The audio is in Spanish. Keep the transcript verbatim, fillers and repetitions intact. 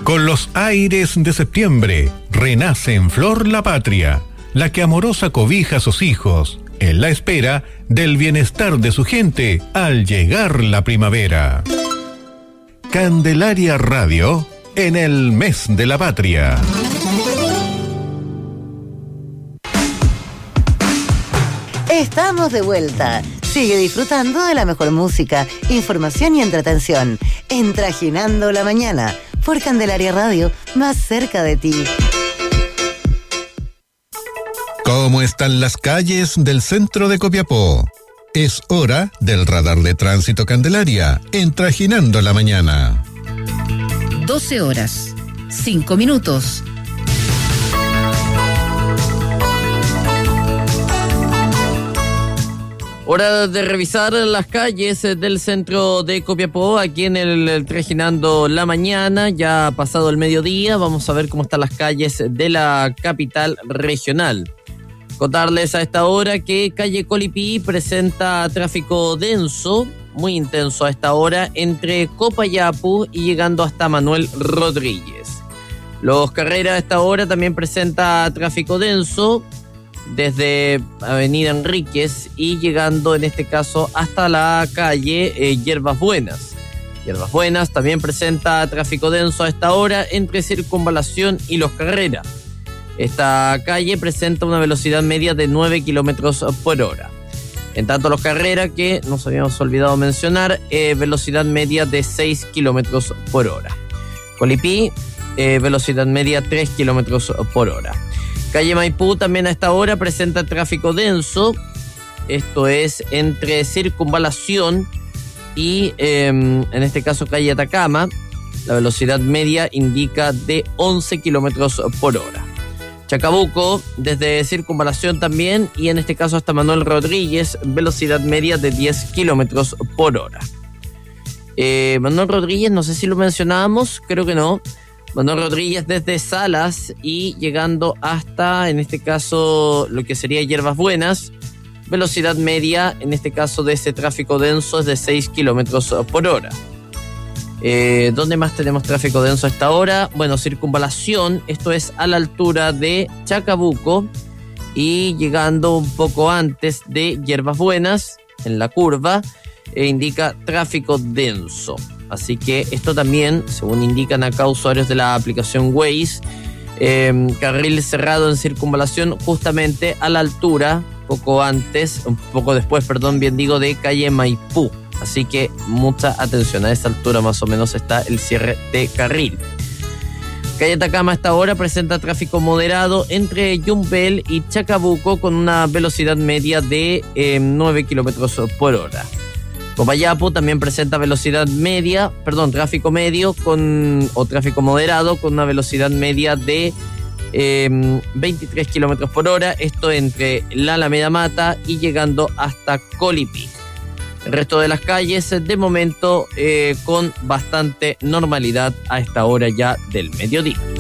Con los aires de septiembre, renace en flor la patria, la que amorosa cobija a sus hijos, en la espera del bienestar de su gente al llegar la primavera. Candelaria Radio, en el mes de la patria. Estamos de vuelta. Sigue disfrutando de la mejor música, información y entretención. En Trajinando la Mañana, por Candelaria Radio, más cerca de ti. ¿Cómo están las calles del centro de Copiapó? Es hora del radar de tránsito Candelaria, en Trajinando la Mañana. doce horas, cinco minutos. Hora de revisar las calles del centro de Copiapó, aquí en el, el Trajinando la Mañana. Ya ha pasado el mediodía, vamos a ver cómo están las calles de la capital regional. Contarles a esta hora que calle Colipí presenta tráfico denso, muy intenso a esta hora, entre Copayapu y llegando hasta Manuel Rodríguez. Los Carreras a esta hora también presenta tráfico denso, desde Avenida Enríquez y llegando en este caso hasta la calle eh, Hierbas Buenas. Hierbas Buenas también presenta tráfico denso a esta hora entre Circunvalación y Los Carreras. Esta calle presenta una velocidad media de nueve kilómetros por hora. En tanto Los Carreras, que nos habíamos olvidado mencionar, eh, velocidad media de seis kilómetros por hora. Colipí, eh, velocidad media tres kilómetros por hora. Calle Maipú también a esta hora presenta tráfico denso, esto es entre Circunvalación y eh, en este caso calle Atacama. La velocidad media indica de once kilómetros por hora. Chacabuco, desde Circunvalación también y en este caso hasta Manuel Rodríguez, velocidad media de diez kilómetros por hora. Eh, Manuel Rodríguez, no sé si lo mencionábamos, creo que no. Manuel Rodríguez desde Salas y llegando hasta, en este caso, lo que sería Hierbas Buenas, velocidad media, en este caso de ese tráfico denso, es de seis kilómetros por hora. Eh, ¿Dónde más tenemos tráfico denso a esta hora? Bueno, Circunvalación, esto es a la altura de Chacabuco y llegando un poco antes de Hierbas Buenas, en la curva, eh, indica tráfico denso. Así que esto también, según indican acá usuarios de la aplicación Waze, eh, carril cerrado en Circunvalación justamente a la altura, poco antes, un poco después, perdón, bien digo, de calle Maipú. Así que mucha atención, a esa altura más o menos está el cierre de carril. Calle Atacama a esta hora presenta tráfico moderado entre Yumbel y Chacabuco con una velocidad media de eh, nueve kilómetros por hora. Copayapu también presenta velocidad media, perdón, tráfico medio con o tráfico moderado con una velocidad media de eh, veintitrés kilómetros por hora, esto entre la Alameda Mata y llegando hasta Colipí. El resto de las calles, de momento, eh, con bastante normalidad a esta hora ya del mediodía.